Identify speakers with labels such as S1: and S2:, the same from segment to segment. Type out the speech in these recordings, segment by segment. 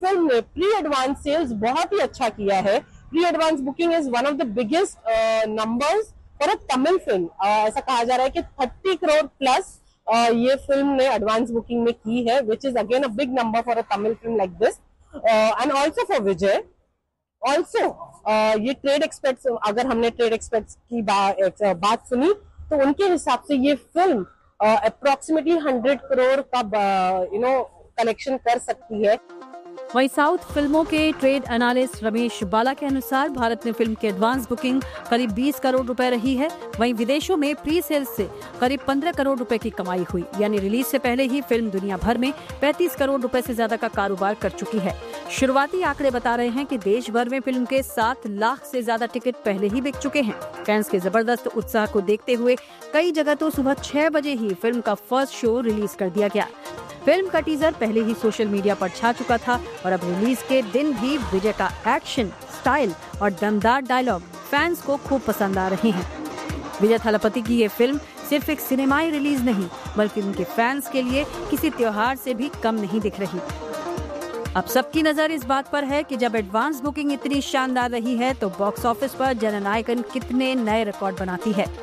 S1: Film ने pre advance sales बहुत ही अच्छा किया है। Pre advance booking is one of the biggest numbers for a Tamil film. ऐसा कहा जा रहा है कि 30 करोड़ प्लस ये फिल्म ने एडवांस बुकिंग में की है, which is again a big number for a Tamil film like this and also for Vijay. Also ये ट्रेड एक्सपर्ट्स, अगर हमने ट्रेड एक्सपर्ट्स की बात सुनी तो उनके हिसाब से ये फिल्म अप्रोक्सीमेटली 100 करोड़ का कलेक्शन कर सकती है।
S2: वहीं साउथ फिल्मों के ट्रेड एनालिस्ट रमेश बाला के अनुसार भारत में फिल्म की एडवांस बुकिंग करीब 20 करोड़ रुपए रही है। वहीं विदेशों में प्री सेल्स से करीब 15 करोड़ रुपए की कमाई हुई, यानी रिलीज से पहले ही फिल्म दुनिया भर में 35 करोड़ रुपए से ज्यादा का कारोबार कर चुकी है। शुरुआती आंकड़े बता रहे हैं कि देश भर में फिल्म के 7 लाख से ज्यादा टिकट पहले ही बिक चुके हैं। फैंस के जबरदस्त उत्साह को देखते हुए कई जगह तो सुबह 6 बजे ही फिल्म का फर्स्ट शो रिलीज कर दिया गया। फिल्म का टीजर पहले ही सोशल मीडिया पर छा चुका था और अब रिलीज के दिन भी विजय का एक्शन, स्टाइल और दमदार डायलॉग फैंस को खूब पसंद आ रहे हैं। विजय थलपति की ये फिल्म सिर्फ एक सिनेमाई रिलीज नहीं, बल्कि उनके फैंस के लिए किसी त्योहार से भी कम नहीं दिख रही। अब सबकी नजर इस बात पर है कि जब एडवांस बुकिंग इतनी शानदार रही है तो बॉक्स ऑफिस पर जननायकन कितने नए रिकॉर्ड बनाती है।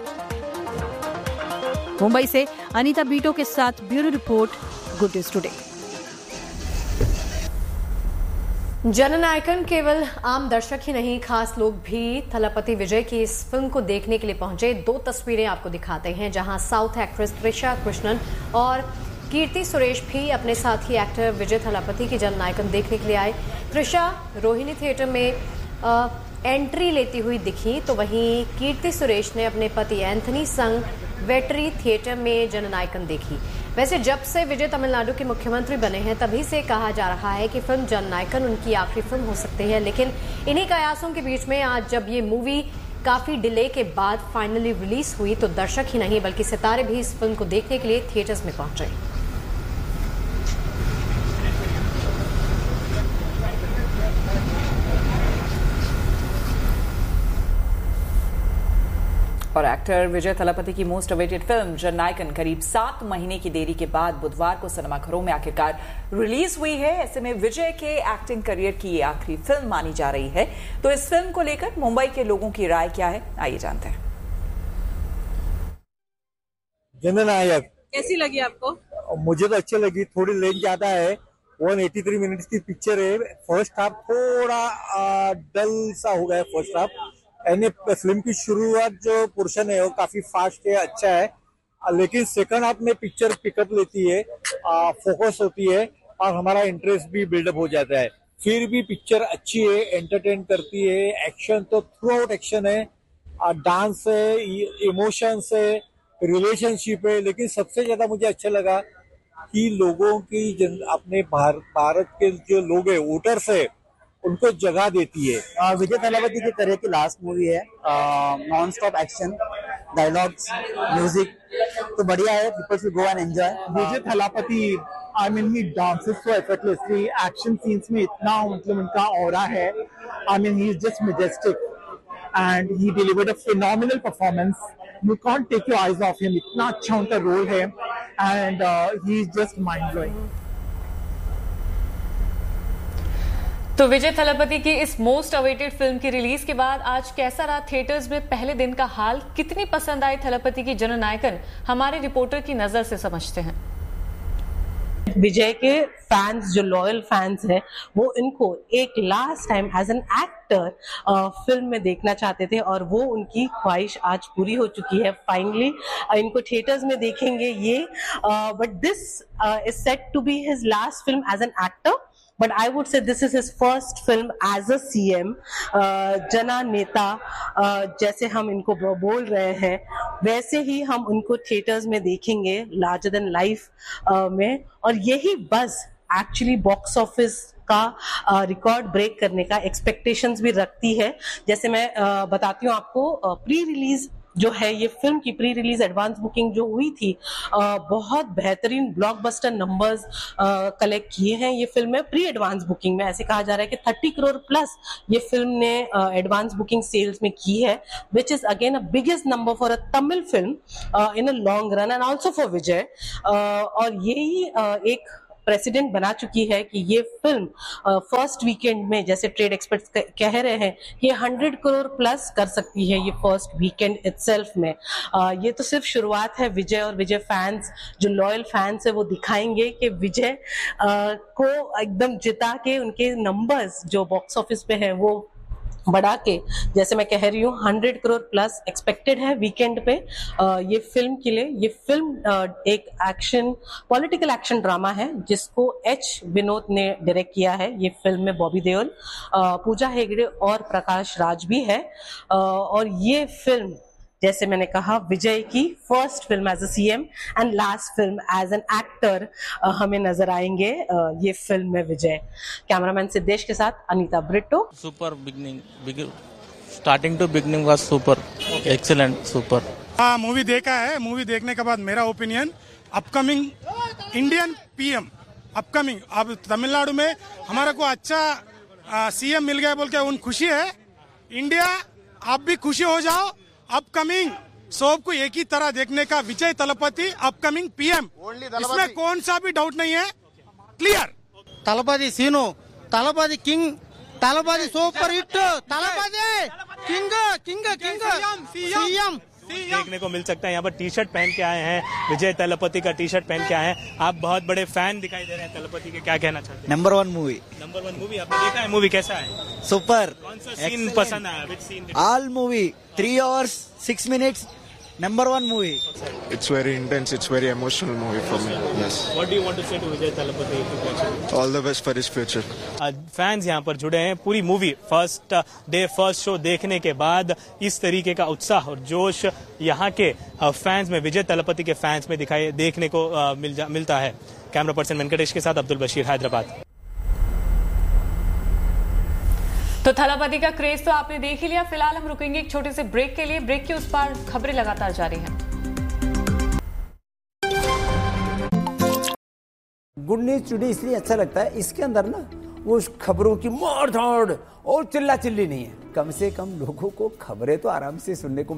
S2: मुंबई से अनीता बीटो के साथ bureau report, good news today.
S3: जननायकन केवल आम दर्शक ही नहीं, खास लोग भी थलपति विजय की इस फिल्म को देखने के लिए पहुंचे। 2 तस्वीरें आपको दिखाते हैं जहां साउथ एक्ट्रेस त्रिशा कृष्णन और कीर्ति सुरेश भी अपने साथी एक्टर विजय थलपति की जननायकन देखने के लिए आए। त्रिशा रोहिणी थिएटर में एंट्री लेती हुई दिखी, तो वहीं कीर्ति सुरेश ने अपने पति एंथनी संग वेटरी थिएटर में जननायकन देखी। वैसे जब से विजय तमिलनाडु के मुख्यमंत्री बने हैं तभी से कहा जा रहा है कि फिल्म जननायकन उनकी आखिरी फिल्म हो सकती है, लेकिन इन्हीं कयासों के बीच में आज जब ये मूवी काफी डिले के बाद फाइनली रिलीज हुई तो दर्शक ही नहीं बल्कि सितारे भी इस फिल्म को देखने के लिए थिएटर्स में पहुंचे।
S4: और एक्टर विजय थलपति की मोस्ट अवेटेड फिल्म जननायकन करीब 7 महीने की देरी के बाद बुधवार को सिनेमाघरों में आखिरकार रिलीज हुई है। ऐसे में विजय के एक्टिंग करियर की ये आखिरी फिल्म मानी जा रही है। तो इस फिल्म को लेकर मुंबई के लोगों की राय क्या है, आइए जानते हैं।
S5: जननायक
S1: कैसी लगी आपको?
S5: मुझे तो अच्छी लगी, थोड़ी लेट ज्यादा है। 183 मिनट्स की पिक्चर है। फर्स्ट हाफ थोड़ा डल सा हो गया फर्स्ट हाफ, यानी फिल्म की शुरुआत जो पोर्शन है वो काफी फास्ट है, अच्छा है, लेकिन सेकंड हाफ में पिक्चर पिकअप लेती है, फोकस होती है और हमारा इंटरेस्ट भी बिल्डअप हो जाता है। फिर भी पिक्चर अच्छी है, एंटरटेन करती है। एक्शन तो थ्रू आउट एक्शन है, डांस है, इमोशंस है, रिलेशनशिप है, लेकिन सबसे ज्यादा मुझे अच्छा लगा कि लोगों की अपने भारत के जो लोग है, वोटर्स है, उनको जगह देती है।
S6: विजय थलापति की तरह की लास्ट मूवी है, non stop action, dialogues, music तो बढ़िया है। People should go and enjoy.
S7: Vijay Thalapathy, I mean he dances so effortlessly, action scenes में इतना मतलब उनका ऑरा है, I mean he is just majestic and he delivered a phenomenal performance. You can't take your eyes of him, इतना अच्छा उनका role है and he is just mind blowing.
S3: तो विजय थलपति की इस मोस्ट अवेटेड फिल्म की रिलीज के बाद आज कैसा रहा थिएटर्स में पहले दिन का हाल, कितनी पसंद आई थलपति की जननायकन, हमारे रिपोर्टर की नजर से समझते हैं।
S1: विजय के फैंस, जो लॉयल फैंस हैं, वो इनको एक last time as an actor film में देखना चाहते थे और वो उनकी ख्वाहिश आज पूरी हो चुकी है। फाइनली इनको थिएटर्स में देखेंगे ये, but this is set to be his last film as an actor, but I would say this is his first film as a CM, जना नेता जैसे हम इनको बोल रहे हैं वैसे ही हम उनको थिएटर्स में देखेंगे लार्जर देन लाइफ में, और यही बस एक्चुअली बॉक्स ऑफिस का रिकॉर्ड ब्रेक करने का एक्सपेक्टेशंस भी रखती है। जैसे मैं बताती हूँ आपको, प्री रिलीज जो है ये फिल्म की प्री रिलीज एडवांस बुकिंग जो हुई थी, बहुत बेहतरीन ब्लॉकबस्टर नंबर्स कलेक्ट किए हैं ये फिल्म में प्री एडवांस बुकिंग में। ऐसे कहा जा रहा है कि 30 करोड़ प्लस ये फिल्म ने एडवांस बुकिंग सेल्स में की है, which is again a biggest number for a Tamil film in a long run and also for विजय। और यही एक प्रेसिडेंट बना चुकी है कि ये फिल्म फर्स्ट वीकेंड में, जैसे ट्रेड एक्सपर्ट्स कह रहे हैं, ये 100 करोड़ प्लस कर सकती है ये फर्स्ट वीकेंड इटसेल्फ में। ये तो सिर्फ शुरुआत है। विजय और विजय फैंस, जो लॉयल फैंस है, वो दिखाएंगे कि विजय को एकदम जिता के उनके नंबर्स जो बॉक्स ऑफिस पे है वो बढ़ा के, जैसे मैं कह रही हूँ 100 करोड़ प्लस एक्सपेक्टेड है वीकेंड पे ये फिल्म के लिए। ये फिल्म एक एक्शन, पॉलिटिकल एक्शन ड्रामा है जिसको एच विनोद ने डायरेक्ट किया है। ये फिल्म में बॉबी देओल, पूजा हेगड़े और प्रकाश राज भी है। और ये फिल्म, जैसे मैंने कहा, विजय की first film as a CM and last film as an actor हमें नजर आएंगे ये फिल्म में विजय। कैमरामैन सिद्धेश के साथ Anita Brito.
S8: Super beginning, starting to beginning was super, excellent, super.
S9: हाँ, मूवी देखा है। मूवी देखने के बाद मेरा opinion, upcoming Indian PM, upcoming, अब तमिलनाडु में हमारे को अच्छा सीएम मिल गया बोल के उन खुशी है। इंडिया, आप भी खुशी हो जाओ। अपकमिंग सबको एक ही तरह देखने का विजय तलपति अपकमिंग पीएम, इसमें कौन सा भी डाउट नहीं है, क्लियर।
S10: तलपति सीनो, Thalapathy king, Thalapathy super hit, Thalapathy king king king CM
S11: देखने को मिल सकता है। यहाँ पर टी शर्ट पहन के आए हैं, विजय तलपति का टी शर्ट पहन के आए हैं। आप बहुत बड़े फैन दिखाई दे रहे हैं तलपति के, क्या कहना चाहते हैं?
S6: Number 1 movie.
S11: नंबर 1 मूवी आपने देखा है? मूवी कैसा है?
S6: सुपर।
S11: कौन सा सीन पसंद आया? विच scene?
S6: All movie 3 hours 6 minutes, number 1 movie.
S12: It's very intense. It's very emotional movie for me. Yes.
S11: What do you want to say to Vijay Thalapathy?
S12: All the best for his future.
S11: Fans यहाँ पर जुड़े हैं। पूरी movie first day, first show देखने के बाद इस तरीके का उत्साह और जोश यहाँ के फैंस में, विजय तलपति के फैंस में दिखाई देखने को मिलता है। कैमरा पर्सन वेंकटेश के साथ अब्दुल बशीर, हैदराबाद।
S4: तो थलापति का क्रेज तो आपने देख ही लिया। फिलहाल हम रुकेंगे एक छोटे से ब्रेक के लिए। ब्रेक के उस पार खबरें लगातार जारी हैं।
S13: गुड न्यूज टुडे इसलिए अच्छा लगता है, इसके अंदर ना वो खबरों की मार धाड़ और चिल्ला चिल्ली नहीं है। कम से कम लोगों को खबरें तो आराम से सुनने को